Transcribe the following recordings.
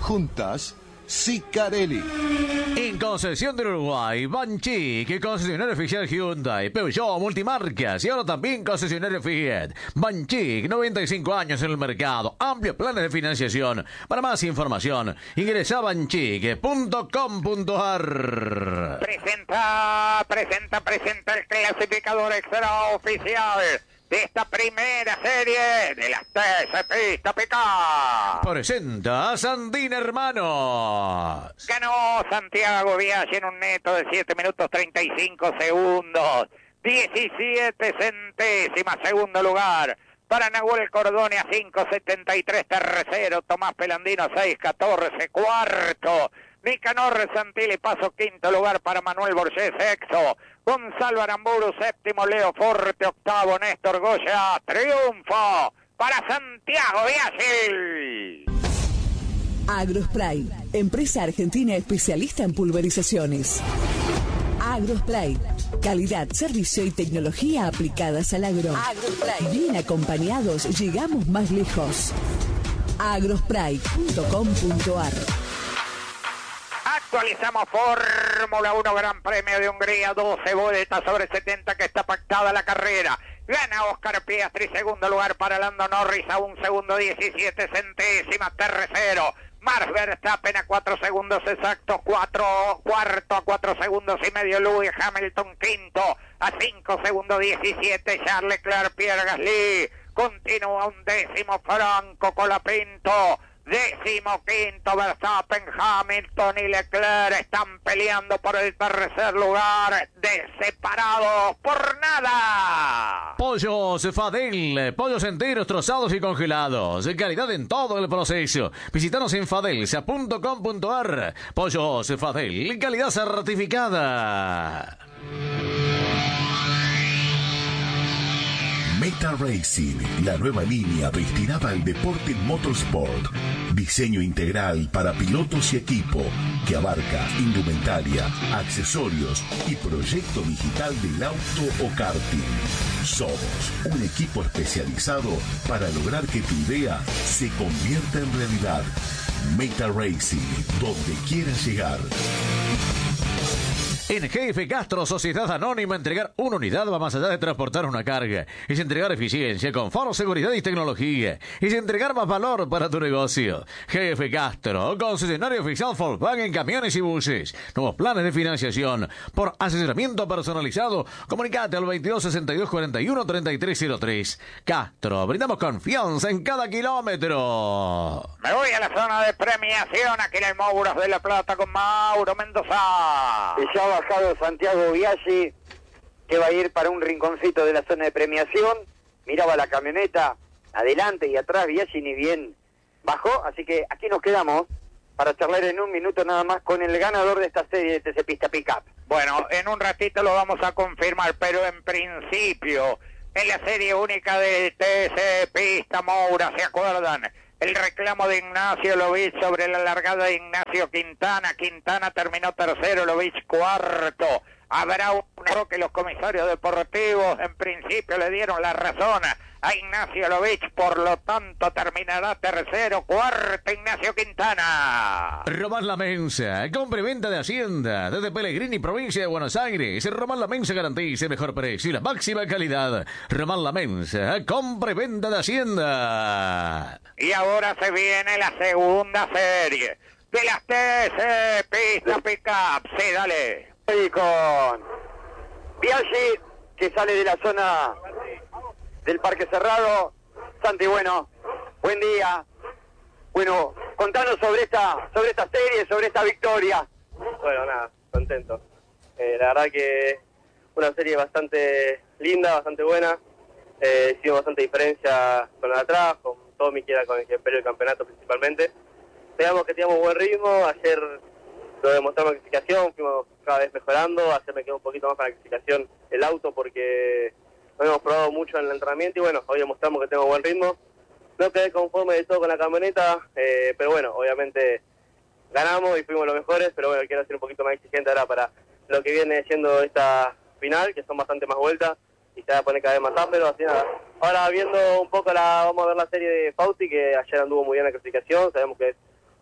Juntas, Sicarelli. En Concesión del Uruguay, Banchik, concesionario oficial Hyundai, Peugeot, Multimarcas y ahora también concesionario Fiat. Banchik, 95 años en el mercado, amplios planes de financiación. Para más información, ingresa a banchik.com.ar. Presenta el clasificador extraoficial de esta primera serie de las TC Pista Pickup. Presenta Sandín Hermanos. Ganó Santiago Biaggi en un neto de 7 minutos 35 segundos. 17 centésimas, segundo lugar. Para Nahuel Cordone a 5.73, tercero. Tomás Pelandino 6.14, cuarto. Nicanor Santilli Paso, quinto lugar para Manuel Borges, sexto. Gonzalo Aramburu, séptimo. Leo Forte, octavo. Néstor Goya, triunfo para Santiago Biaggi. Agrospray, empresa argentina especialista en pulverizaciones. Agrospray, calidad, servicio y tecnología aplicadas al agro. Agrospray, bien acompañados llegamos más lejos. Agrospray.com.ar. Actualizamos Fórmula 1 Gran Premio de Hungría, 12 vueltas sobre 70 que está pactada la carrera. Gana Oscar Piastri, segundo lugar para Lando Norris a 1 segundo 17 centésimas, tercero. Max Verstappen a 4 segundos exactos, cuarto a 4 segundos y medio. Lewis Hamilton, quinto a 5 segundos 17. Charles Leclerc, Pierre Gasly. Continúa un décimo Franco Colapinto. 15º Verstappen, Hamilton y Leclerc están peleando por el tercer lugar, separados por nada. Pollos Fadel, pollos enteros, trozados y congelados, calidad en todo el proceso. Visítanos en fadelsa.com.ar. Pollos Fadel, calidad certificada. Meta Racing, la nueva línea destinada al deporte motorsport. Diseño integral para pilotos y equipo que abarca indumentaria, accesorios y proyecto digital del auto o karting. Somos un equipo especializado para lograr que tu idea se convierta en realidad. Meta Racing, donde quieras llegar. En GF Castro, Sociedad Anónima, entregar una unidad va más allá de transportar una carga. Es entregar eficiencia, confort, seguridad y tecnología. Es entregar más valor para tu negocio. GF Castro, concesionario oficial Volkswagen en camiones y buses. Nuevos planes de financiación. Por asesoramiento personalizado, comunicate al 22 62 41 3303. Castro, brindamos confianza en cada kilómetro. Me voy a la zona de premiación, aquí en el Mouros de la Plata con Mauro Mendoza. Y ya ha bajado Santiago Biaggi, que va a ir para un rinconcito de la zona de premiación. Miraba la camioneta adelante y atrás, Biaggi ni bien bajó, así que aquí nos quedamos para charlar en un minuto nada más con el ganador de esta serie de TC Pista Pickup. Bueno, en un ratito lo vamos a confirmar, pero en principio, en la serie única de TC Pista Moura, ¿se acuerdan? El reclamo de Ignacio Lovich sobre la largada de Ignacio Quintana. Quintana terminó tercero, Lovich cuarto. Habrá un error que los comisarios deportivos en principio le dieron la razón a Ignacio Lovich, por lo tanto terminará tercero, cuarto Ignacio Quintana. Román La Mensa, compra y venta de Hacienda, desde Pellegrini, provincia de Buenos Aires. Román La Mensa garantiza el mejor precio y la máxima calidad. Román La Mensa, compra y venta de Hacienda. Y ahora se viene la segunda serie de las TC Pista Pickup. Sí, dale. Y con Biaggi, que sale de la zona del Parque Cerrado. Santi, bueno, buen día. Bueno, contanos sobre esta serie, sobre esta victoria. Bueno, nada, contento. La verdad que una serie bastante linda, bastante buena. Hicimos bastante diferencia con la de atrás, con Tommy, que era con el que peleó el campeonato principalmente. Veamos que teníamos buen ritmo. Ayer lo demostramos en clasificación, fuimos cada vez mejorando. Ayer me quedó un poquito más para la clasificación el auto porque no hemos probado mucho en el entrenamiento y bueno, hoy demostramos que tengo buen ritmo. No quedé conforme de todo con la camioneta, pero bueno, obviamente ganamos y fuimos los mejores, pero bueno, quiero ser un poquito más exigente ahora para lo que viene siendo esta final, que son bastante más vueltas y se va a poner cada vez más áspero, así nada. Ahora viendo un poco vamos a ver la serie de Fausti, que ayer anduvo muy bien en la clasificación, sabemos que es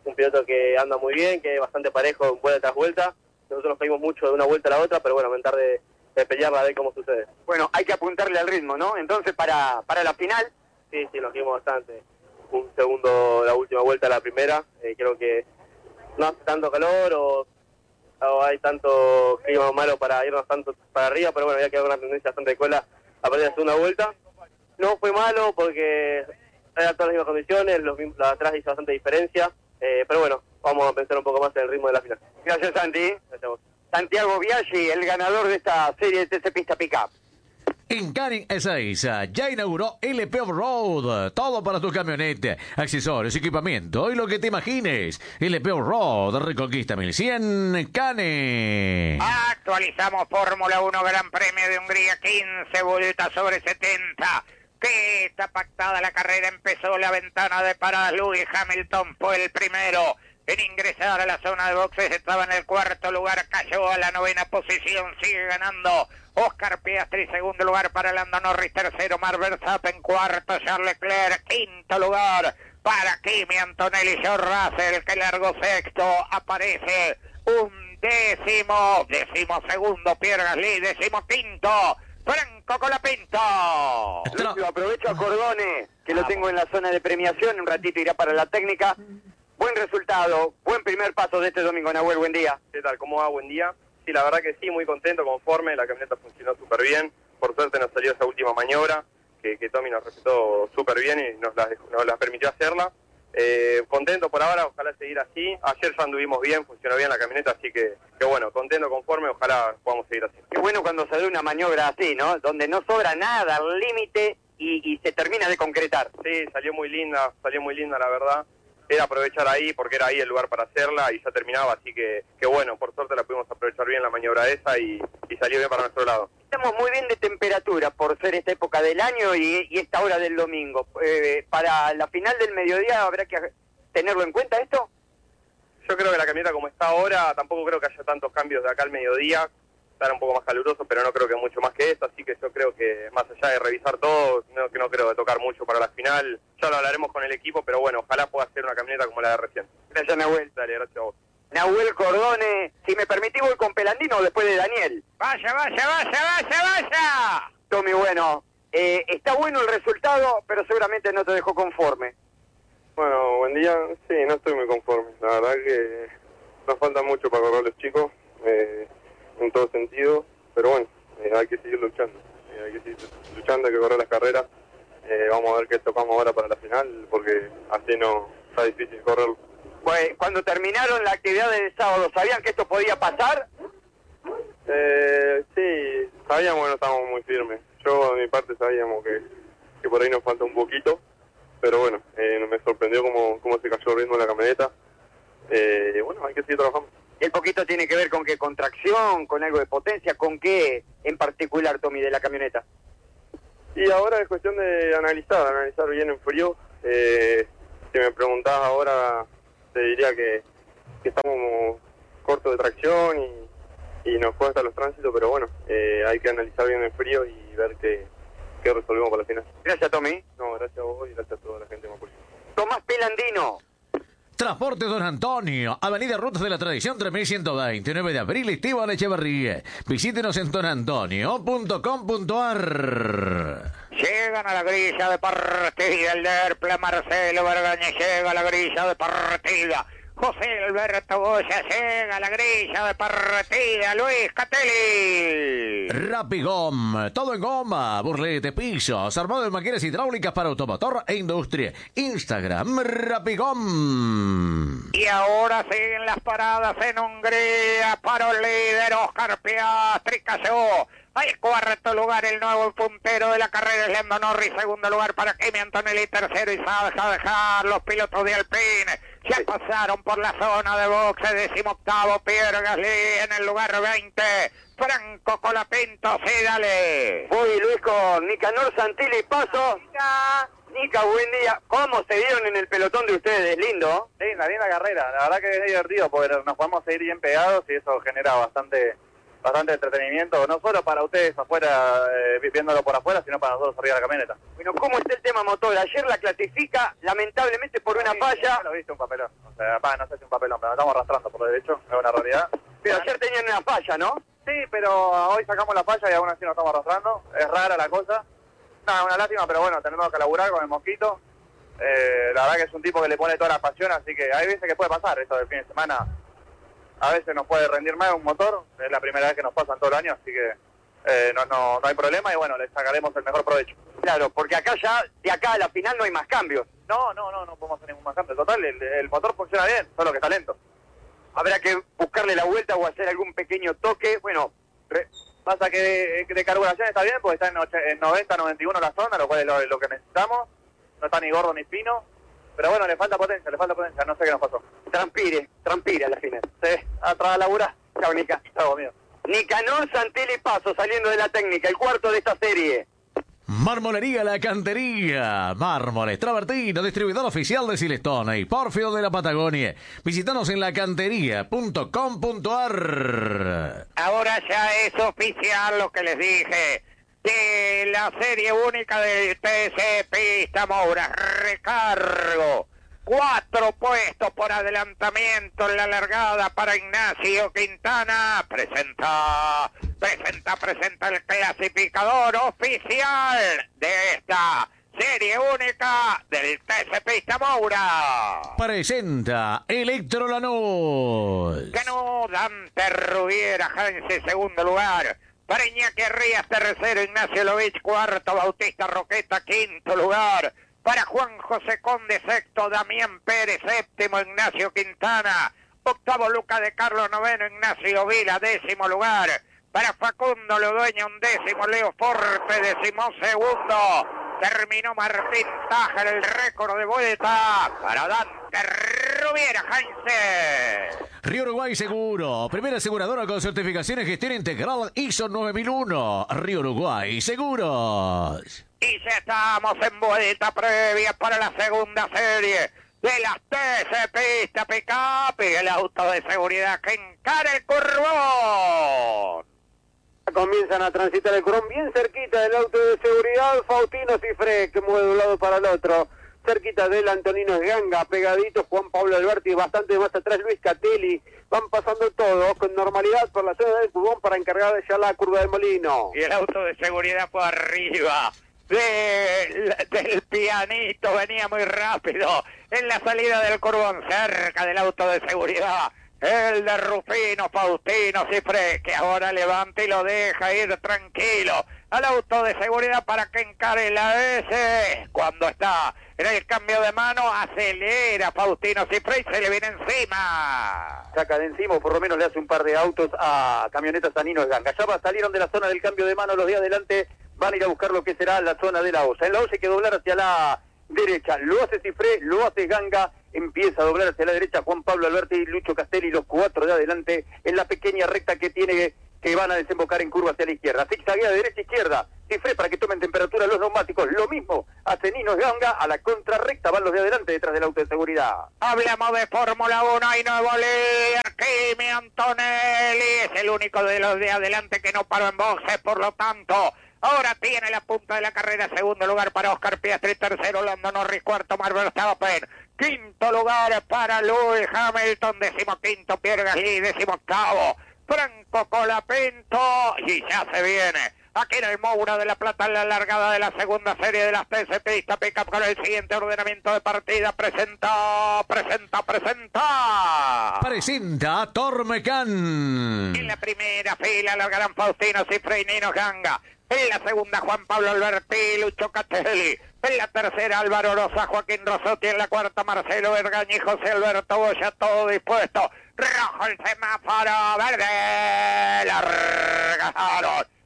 un piloto que anda muy bien, que es bastante parejo vuelta tras vuelta. Nosotros nos caímos mucho de una vuelta a la otra, pero bueno, aumentar de pelearla, a ver cómo sucede. Bueno, hay que apuntarle al ritmo, ¿no? Entonces, para la final... Sí, nos dimos bastante. Un segundo la última vuelta a la primera. Creo que no hace tanto calor o hay tanto clima malo para irnos tanto para arriba, pero bueno, había quedado una tendencia bastante de cola a partir de la segunda vuelta. No fue malo porque eran todas las mismas condiciones, la de atrás hizo bastante diferencia, pero bueno, vamos a pensar un poco más en el ritmo de la final. Gracias, Santi. Gracias a vos. Santiago Biaggi, el ganador de esta serie de TC Pista Pickup. En Canning Ezeiza ya inauguró LP Off-Road. Todo para tu camioneta, accesorios, equipamiento y lo que te imagines. LP Off-Road, Reconquista 1100, Canning. Actualizamos Fórmula 1 Gran Premio de Hungría, 15 vueltas sobre 70. Que está pactada la carrera, empezó la ventana de paradas. Lewis Hamilton fue el primero en ingresar a la zona de boxes, estaba en el cuarto lugar, cayó a la novena posición, sigue ganando Oscar Piastri, segundo lugar para Lando Norris, tercero Max Verstappen, cuarto Charles Leclerc, quinto lugar para Kimi Antonelli, George Russell, que largó sexto, aparece un décimo segundo Pierre Gasly, 15º Franco Colapinto. Lucio, aprovecho a Cordone, que lo tengo en la zona de premiación, un ratito irá para la técnica. Buen resultado, buen primer paso de este domingo, Nahuel, buen día. ¿Qué tal? ¿Cómo va? Buen día. Sí, la verdad que sí, muy contento, conforme, la camioneta funcionó súper bien. Por suerte nos salió esa última maniobra, que Tommy nos respetó súper bien y nos la permitió hacerla. Contento por ahora, ojalá seguir así. Ayer ya anduvimos bien, funcionó bien la camioneta, así que bueno, contento, conforme, ojalá podamos seguir así. Qué bueno cuando se da una maniobra así, ¿no? Donde no sobra nada al límite y se termina de concretar. Sí, salió muy linda la verdad. Era aprovechar ahí, porque era ahí el lugar para hacerla y ya terminaba, así que bueno, por suerte la pudimos aprovechar bien la maniobra esa y salió bien para nuestro lado. Estamos muy bien de temperatura por ser esta época del año y esta hora del domingo. Para la final del mediodía, ¿habrá que tenerlo en cuenta esto? Yo creo que la camioneta como está ahora, tampoco creo que haya tantos cambios de acá al mediodía. Estará un poco más caluroso, pero no creo que mucho más que eso, así que yo creo que más allá de revisar todo, no creo de tocar mucho para la final. Ya lo hablaremos con el equipo, pero bueno, ojalá pueda ser una camioneta como la de recién. Gracias, Nahuel. Dale, gracias a vos. Nahuel Cordone, si me permitís voy con Pelandino después de Daniel. Vaya. Tommy, bueno, está bueno el resultado, pero seguramente no te dejó conforme. Bueno, buen día. Sí, no estoy muy conforme. La verdad que nos falta mucho para correr los chicos, en todo sentido, pero bueno, hay que seguir luchando. Hay que correr las carreras. Vamos a ver qué tocamos ahora para la final, porque así no está difícil correrlo. Pues, cuando terminaron la actividad del sábado, ¿sabían que esto podía pasar? Sí, sabíamos que no estábamos muy firmes. Yo, de mi parte, sabíamos que por ahí nos falta un poquito, pero bueno, me sorprendió cómo se cayó el ritmo de la camioneta. Bueno, hay que seguir trabajando. El poquito tiene que ver con qué, con tracción, con algo de potencia, con qué en particular, Tommy, de la camioneta. Y ahora es cuestión de analizar bien en frío. Si me preguntás ahora, te diría que estamos cortos de tracción y nos cuesta los tránsitos, pero bueno, hay que analizar bien en frío y ver qué resolvemos para la final. Gracias, Tommy. No, gracias a vos y gracias a toda la gente de Mapuche. Tomás Pelandino. Transporte Don Antonio, Avenida Rutas de la Tradición 3120, 9 de abril, Esteban Echeverría. Visítenos en donantonio.com.ar. Llegan a la grilla de partida el Derpla Marcelo Vergañez, llega a la grilla de partida José Alberto Goya, llega a la grilla de partida Luis Catelli. Rapigom, todo en goma, burlete, pisos, armado de máquinas hidráulicas para automotor e industria. Instagram, Rapigom. Y ahora siguen las paradas en Hungría para el líder Oscar Piastri, cayó al cuarto lugar el nuevo puntero de la carrera es Lando Norris, segundo lugar para Kimi Antonelli, tercero y sabe dejar los pilotos de Alpine. Ya pasaron por la zona de boxe, 18º Pierre Gasly en el lugar 20. Franco Colapinto, sí, dale. Voy, Luis, con Nicanor Santilli, paso. Nica, buen día. ¿Cómo se dieron en el pelotón de ustedes? Lindo. Sí, una linda carrera. La verdad que es divertido porque nos podemos seguir bien pegados y eso genera bastante bastante entretenimiento, no solo para ustedes afuera, viéndolo por afuera, sino para nosotros arriba de la camioneta. Bueno, ¿cómo está el tema motor? Ayer la clasifica, lamentablemente por una falla. Lo viste un papelón, o sea, no sé si un papelón, pero nos estamos arrastrando por lo derecho, es una realidad. Pero ayer tenían una falla, ¿no? Sí, pero hoy sacamos la falla y aún así nos estamos arrastrando, es rara la cosa. Nada, una lástima, pero bueno, tenemos que laburar con el Mosquito. La verdad que es un tipo que le pone toda la pasión, así que hay veces que puede pasar esto del fin de semana. A veces nos puede rendir más un motor, es la primera vez que nos pasa en todo el año, así que no hay problema y bueno, le sacaremos el mejor provecho. Claro, porque acá ya, de acá a la final no hay más cambios. No podemos hacer ningún más cambio. Total, el motor funciona bien, solo que está lento. Habrá que buscarle la vuelta o hacer algún pequeño toque. Bueno, Pasa que de carburación está bien, porque está en 90, 91 la zona, lo cual es lo que necesitamos. No está ni gordo ni fino. Pero bueno, le falta potencia, no sé qué nos pasó. transpire a la final. Sí, atrás a laburar. Chao, Nica. Chao, mío. Nicanor Santelli Paso saliendo de la técnica, el cuarto de esta serie. Marmolería La Cantería, mármoles Travertino, distribuidor oficial de Silestone y Porfio de la Patagonia. Visítanos en lacantería.com.ar. Ahora ya es oficial lo que les dije. De la serie única del TC Pista Moura, recargo. 4 puestos por adelantamiento en la largada para Ignacio Quintana. Presenta el clasificador oficial de esta serie única del TC Pista Moura. Presenta Electro Lanús. Ganó Dante Rubiera, Heinze, segundo lugar. Para Iñaki Rías, tercero. Ignacio Lovich, cuarto. Bautista Roqueta, quinto lugar. Para Juan José Conde, sexto. Damián Pérez, séptimo. Ignacio Quintana, octavo. Luca de Carlos, noveno. Ignacio Vila, décimo lugar. Para Facundo Lodueña, undécimo. Leo Forte, decimosegundo. Terminó Martín Taja el récord de vuelta para Dante Rubiera, Heinze. Río Uruguay Seguro, primera aseguradora con certificación en gestión integral ISO 9001. Río Uruguay Seguros. Y ya estamos en vuelta previa para la segunda serie de las TC Pista Pickup y el auto de seguridad que encara el curvón. Comienzan a transitar el curvón bien cerquita del auto de seguridad. Faustino Cifré, que mueve de un lado para el otro. Cerquita del Antonino Esganga, pegadito Juan Pablo Alberti, bastante más atrás Luis Catelli. Van pasando todos con normalidad por la zona del curvón para encargar ya la curva del Molino. Y el auto de seguridad por arriba del pianito, venía muy rápido en la salida del curvón, cerca del auto de seguridad. El de Rufino Faustino Cifré, que ahora levanta y lo deja ir tranquilo al auto de seguridad para que encare la S. Cuando está en el cambio de mano, acelera Faustino Cifré y se le viene encima. Saca de encima, o por lo menos le hace un par de autos a camionetas Sanino Esganga. Ya salieron de la zona del cambio de mano los de adelante, van a ir a buscar lo que será la zona de la OSA. En la OSA hay que doblar hacia la derecha, lo hace Cifré, lo hace Ganga, empieza a doblar hacia la derecha Juan Pablo Alberti y Lucho Castelli, los 4 de adelante en la pequeña recta que tiene, que van a desembocar en curva hacia la izquierda. Zigzaguea de derecha a izquierda, Cifré para que tomen temperatura los neumáticos, lo mismo hace Nino Ganga, a la contrarrecta van los de adelante detrás del auto de seguridad. Hablamos de Fórmula 1, hay nuevo líder, Kimi Antonelli, es el único de los de adelante que no paró en boxes, por lo tanto ahora tiene la punta de la carrera. Segundo lugar para Oscar Piastri, tercero Lando Norris, cuarto Max Verstappen, quinto lugar para Lewis Hamilton, decimoquinto Pierre Gasly, decimoctavo Franco Colapinto. Y ya se viene aquí en el Moura de la Plata en la largada de la segunda serie de las TC Pista Pickup con el siguiente ordenamiento de partida. Presenta Tormecán. En la primera fila largarán Faustino Cifré y Nino Ganga. En la segunda Juan Pablo Alberti, Lucho Catelli. En la tercera Álvaro Rosa, Joaquín Rosotti. En la cuarta Marcelo Vergañi y José Alberto Boya, todo dispuesto. Rojo el semáforo, verde. Largaron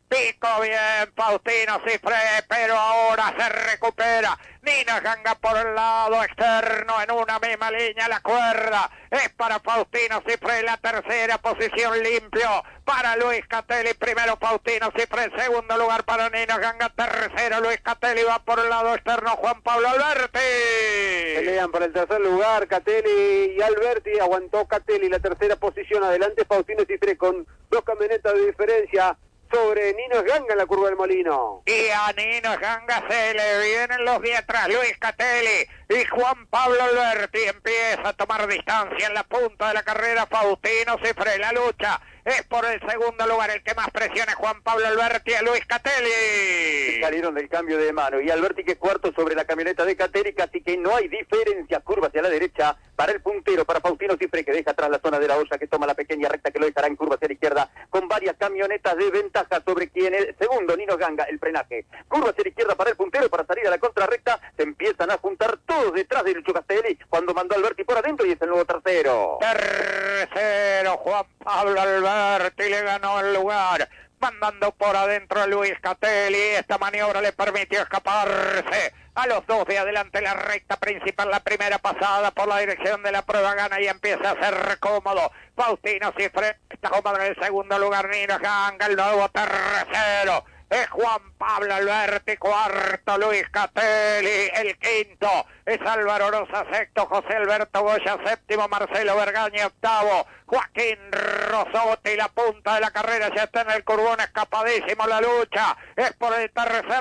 Pico bien Faustino Cifré, pero ahora se recupera. Nino Ganga por el lado externo en una misma línea, la cuerda es para Faustino Cifré, la tercera posición limpio para Luis Catelli, primero Faustino Cifré, segundo lugar para Nino Ganga, tercero Luis Catelli, va por el lado externo Juan Pablo Alberti. Pelean por el tercer lugar Catelli y Alberti, aguantó Catelli la tercera posición, adelante Faustino Cifré con 2 camionetas de diferencia sobre Nino Ganga en la curva del Molino. Y a Nino Ganga se le vienen los de atrás, Luis Catelli y Juan Pablo Alberti. Empieza a tomar distancia en la punta de la carrera Faustino Cifré. La lucha es por el segundo lugar, el que más presiona es Juan Pablo Alberti a Luis Catelli. Salieron del cambio de mano y Alberti que es cuarto sobre la camioneta de Catelli, casi que no hay diferencia, curva hacia la derecha para el puntero, para Faustino Cifré, que deja atrás la zona de la olla, que toma la pequeña recta que lo dejará en curva hacia la izquierda, con varias camionetas de ventaja sobre quien el segundo, Nino Ganga, el frenaje. Curva hacia la izquierda para el puntero, para salir a la contrarrecta, se empiezan a juntar todos detrás de Lucho Castelli, cuando mandó Alberti por adentro y es el nuevo tercero. Tercero, Juan Pablo Alberti le ganó el lugar, mandando por adentro a Luis Catelli. Esta maniobra le permitió escaparse a los dos de adelante. La recta principal, la primera pasada por la dirección de la prueba, gana y empieza a ser cómodo Faustino Cifré, está cómodo en el segundo lugar. Nino Ganga, el nuevo tercero es Juan Pablo Alberti, cuarto Luis Catelli, el quinto es Álvaro Rosa, sexto José Alberto Goya, séptimo Marcelo Bergaña, octavo Joaquín Rosotti. La punta de la carrera ya está en el curbón, escapadísimo la lucha, es por el tercer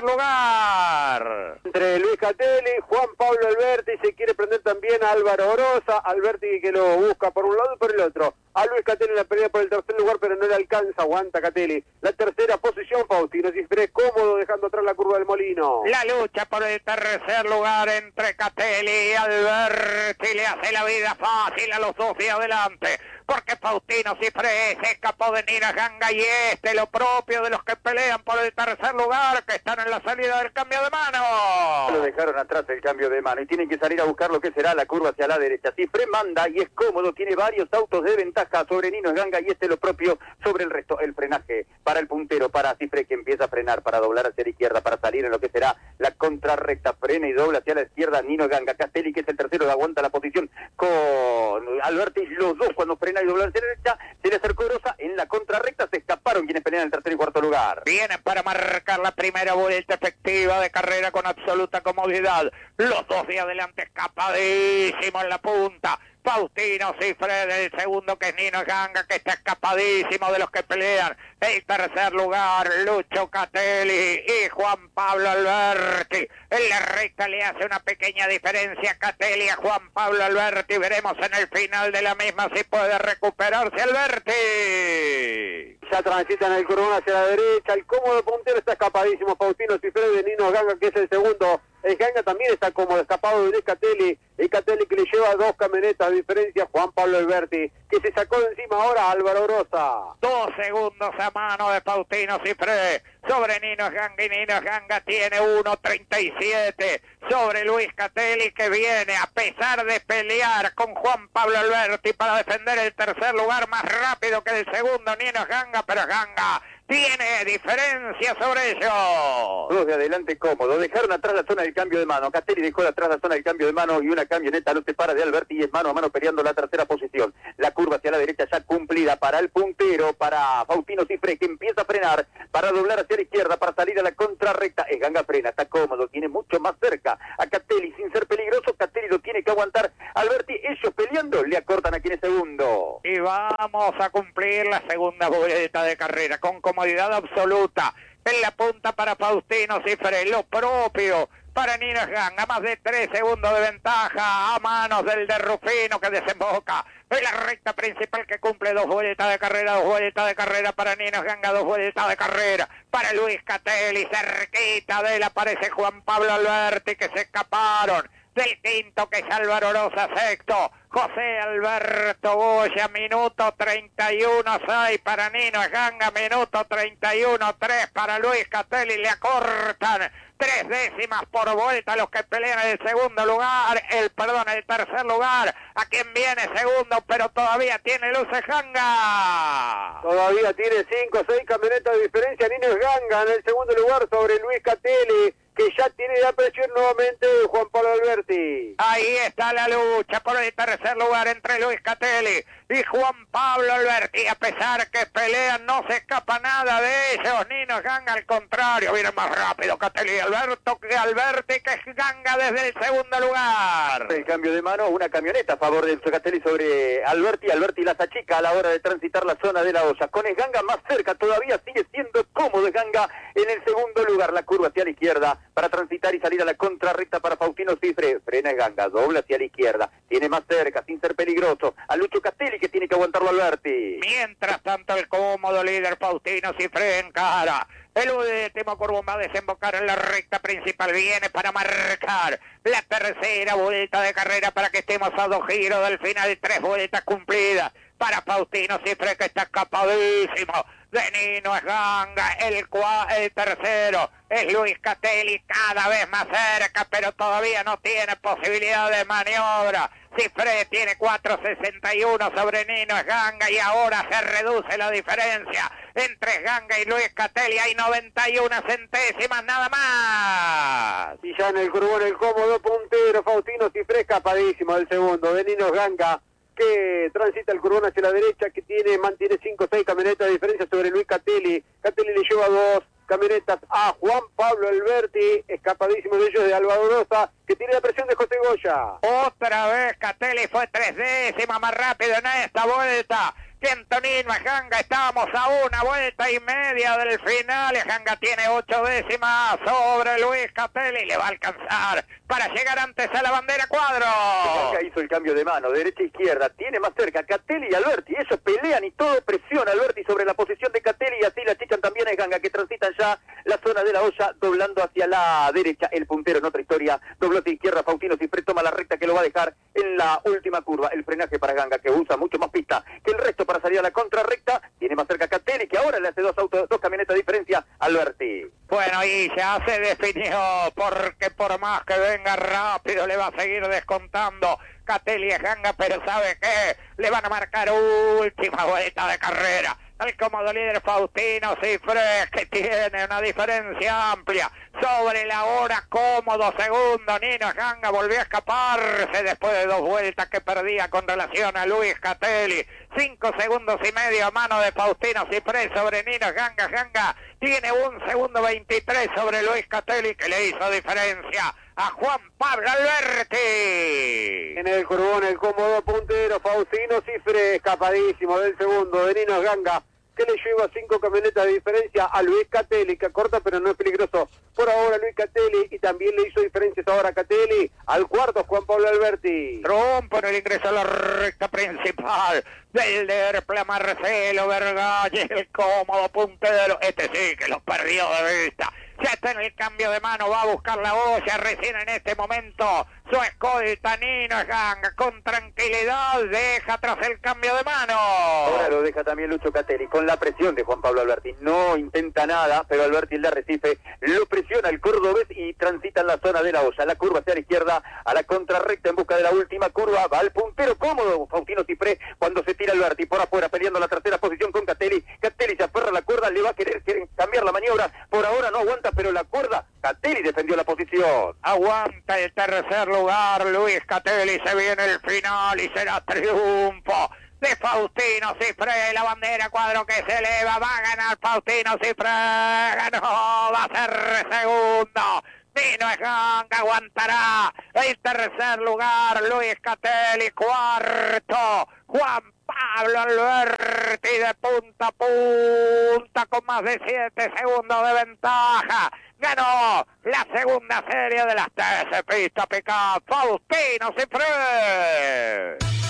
lugar. Entre Luis Catelli, Juan Pablo Alberti, se quiere prender también a Álvaro Rosa, Alberti que lo busca por un lado y por el otro. A Luis Catelli la pelea por el tercer lugar, pero no le alcanza, aguanta Catelli. La tercera posición, Faustino Cifré, cómodo, dejando atrás la curva del Molino. La lucha por el tercer lugar entre Catelli y Alberti le hace la vida fácil a los dos de adelante, porque Faustino Cifré se escapó de Nino Ganga y lo propio de los que pelean por el tercer lugar, que están en la salida del cambio de mano. Lo dejaron atrás el cambio de mano y tienen que salir a buscar lo que será la curva hacia la derecha. Cifré manda y es cómodo, tiene varios autos de ventaja sobre Nino Ganga y lo propio sobre el resto. El frenaje para el puntero, para Cifré, que empieza a frenar para doblar hacia la izquierda, para salir en lo que será la contrarrecta, frena y dobla hacia la izquierda Nino Ganga. Castelli, que es el tercero, aguanta la posición con Alberti, los dos cuando frena y dobla hacia la derecha, se le acercó Rosa en la contrarrecta, se escaparon quienes pelean en el tercer y cuarto lugar. Vienen para marcar la primera vuelta efectiva de carrera con absoluta comodidad, los dos de adelante escapadísimo en la punta. Faustino Cifré del segundo, que es Nino Ganga, que está escapadísimo de los que pelean. El tercer lugar, Lucho Catelli y Juan Pablo Alberti. En la recta le hace una pequeña diferencia a Catelli, a Juan Pablo Alberti. Veremos en el final de la misma si puede recuperarse Alberti. Ya transitan el curvón hacia la derecha, el cómodo puntero está escapadísimo. Faustino Cifré de Nino Ganga, que es el segundo. El Ganga también está cómodo, escapado de Luis Catelli. El Catelli que le lleva 2 camionetas de diferencia, Juan Pablo Alberti, que se sacó de encima ahora a Álvaro Rosa. 2 segundos a mano de Faustino Cifré sobre Nino Ganga, y Nino Ganga tiene 1.37 sobre Luis Catelli, que viene a pesar de pelear con Juan Pablo Alberti para defender el tercer lugar, más rápido que el segundo Nino Ganga, pero Ganga tiene diferencia sobre ellos. Dos de adelante cómodo, dejaron atrás la zona del cambio de mano. Catelli dejó atrás la zona del cambio de mano y una camioneta lo separa de Alberti y es mano a mano peleando la tercera posición. La curva hacia la derecha ya cumplida para el puntero, para Faustino Cifré, que empieza a frenar para doblar hacia la izquierda, para salir a la contrarrecta. El Ganga frena, está cómodo, tiene mucho más cerca a Catelli sin ser peligroso. Catelli lo tiene que aguantar. Alberti, ellos peleando, le acortan a quien es segundo. Y vamos a cumplir la segunda vuelta de carrera con comodidad absoluta. En la punta para Faustino Cifré, lo propio para Nino Ganga, más de 3 segundos de ventaja a manos del de Rufino, que desemboca en la recta principal, que cumple 2 vueltas de carrera, 2 vueltas de carrera para Nino Ganga, 2 vueltas de carrera para Luis Catelli. Cerquita de él aparece Juan Pablo Alberti, que se escaparon del quinto, que es Álvaro Rosa, sexto José Alberto Goya, minuto 31.6 para Nino Ganga, minuto 31.3 para Luis Catelli. Le acortan 3 décimas por vuelta los que pelean en el segundo lugar, el tercer lugar, a quien viene segundo, pero todavía tiene luces Ganga. Todavía tiene 5 o 6 camionetas de diferencia. Niños Ganga en el segundo lugar sobre Luis Catelli, que ya tiene la presión nuevamente Juan Pablo Alberti. Ahí está la lucha por el tercer lugar entre Luis Catelli y Juan Pablo Alberti. A pesar que pelean, no se escapa nada de ellos. Niños Ganga, al contrario, viene más rápido Catelli y Alberto que Alberti, que es Ganga desde el segundo lugar. El cambio de mano, una camioneta a favor de Catelli sobre Alberti. Alberti las achica a la hora de transitar la zona de la olla. Con Ganga más cerca, todavía sigue siendo cómodo Ganga en el segundo lugar. La curva hacia la izquierda para transitar y salir a la contrarrecta para Faustino Cifre. Frena Ganga, dobla hacia la izquierda. Tiene más cerca, sin ser peligroso, a Lucho Catelli, que tiene que aguantarlo Alberti. Mientras tanto, el cómodo líder Faustino Cifre encara. El último curvo va a desembocar en la recta principal. Viene para marcar la tercera vuelta de carrera para que estemos a 2 giros del final. 3 vueltas cumplidas para Faustino Cifre, que está escapadísimo de Nino Ganga. El tercero es Luis Catelli, cada vez más cerca, pero todavía no tiene posibilidad de maniobra. Cifre tiene 4.61 sobre Nino Ganga y ahora se reduce la diferencia entre Ganga y Luis Catelli. Hay 91 centésimas nada más. Y ya en el curvón el cómodo puntero Faustino Cifre, escapadísimo del segundo de Nino Ganga, que transita el curvón hacia la derecha, que mantiene 5 o 6 camionetas de diferencia sobre Luis Catelli. Catelli le lleva 2 camionetas a Juan Pablo Alberti, escapadísimo de ellos de Albadorosa, que tiene la presión de José Goya. Otra vez Catelli fue 3 décimas más rápido en esta vuelta que Antonino Ganga. Estábamos a 1 vuelta y media del final. Ganga tiene 8 décimas sobre Luis Catelli. Le va a alcanzar para llegar antes a la bandera cuadro. Ganga hizo el cambio de mano, derecha a izquierda. Tiene más cerca Catelli y Alberti. Ellos pelean y todo presiona Alberti sobre la posición de Catelli, y así la chichan también es Ganga, que transitan ya la zona de la olla, doblando hacia la derecha. El puntero en otra historia dobló hacia izquierda. Faustino Cifre toma la recta, que lo va a dejar en la última curva. El frenaje para Ganga, que usa mucho más pista que el resto para salir a la contrarrecta. Tiene más cerca Catelli, que ahora le hace 2 camionetas de diferencia a Alberti. Bueno, y ya se definió, porque por más que venga rápido le va a seguir descontando Catelli y Ganga, pero ¿sabe qué? Le van a marcar última vuelta de carrera. El cómodo líder Faustino Cifre, que tiene una diferencia amplia sobre la hora cómodo segundo. Nino Ganga volvió a escaparse después de 2 vueltas que perdía con relación a Luis Catelli. 5 segundos y medio a mano de Faustino Cifre sobre Nino Ganga. Ganga tiene 1 segundo 23 sobre Luis Catelli, que le hizo diferencia a Juan Pablo Alberti. En el curvón el cómodo puntero Faustino Cifre, escapadísimo del segundo de Nino Ganga, que le lleva 5 camionetas de diferencia a Luis Catelli, que acorta pero no es peligroso por ahora Luis Catelli, y también le hizo diferencias ahora a Catelli. Al cuarto Juan Pablo Alberti. Rompo en el ingreso a la recta principal del Derpla Marcelo Vergalles, el cómodo puntero. Este sí que los perdió de vista. Ya está en el cambio de mano, va a buscar la olla recién en este momento. Su escolta Nino Ganga con tranquilidad deja atrás el cambio de mano. Ahora lo deja también Lucho Catelli con la presión de Juan Pablo Alberti. No intenta nada, pero Alberti, el de Arrecife, lo presiona el cordobés y transita en la zona de la olla. La curva hacia la izquierda, a la contrarrecta en busca de la última curva. Va al puntero cómodo Faustino Cifre cuando se tira Alberti por afuera, peleando la tercera posición con Catelli. Catelli se aferra a la cuerda, le va a querer cambiar la maniobra. Por ahora no aguanta, pero la cuerda, Catelli defendió la posición. Aguanta el tercer lugar Luis Catelli, se viene el final y será triunfo de Faustino Cifre. La bandera cuadro que se eleva, va a ganar Faustino Cifre, ganó, va a ser segundo. Nino Ganga aguantará el tercer lugar, Luis Catelli cuarto, Juan Pablo Alberti de punta a punta con más de 7 segundos de ventaja. Ganó la segunda serie de las TC Pista Pickup, Faustino Cifre.